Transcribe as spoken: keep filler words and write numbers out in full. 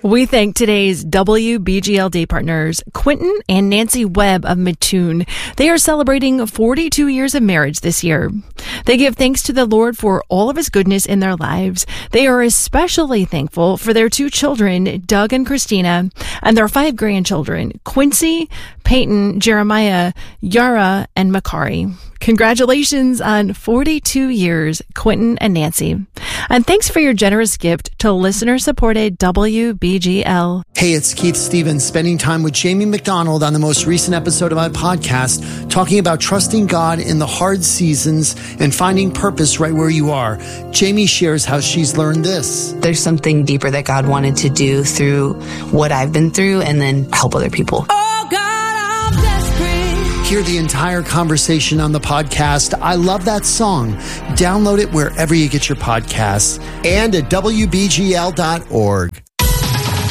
We thank today's W B G L Day partners, Quentin and Nancy Webb of Mattoon. They are celebrating forty-two years of marriage this year. They give thanks to the Lord for all of his goodness in their lives. They are especially thankful for their two children, Doug and Christina, and their five grandchildren, Quincy, Peyton, Jeremiah, Yara, and Makari. Congratulations on forty-two years, Quentin and Nancy. And thanks for your generous gift to listener-supported W B G L. Hey, it's Keith Stevens, spending time with Jamie McDonald on the most recent episode of my podcast, talking about trusting God in the hard seasons and finding purpose right where you are. Jamie shares how she's learned this. There's something deeper that God wanted to do through what I've been through and then help other people. Oh God, I'm desperate. Hear the entire conversation on the podcast. I love that song. Download it wherever you get your podcasts and at W B G L dot org.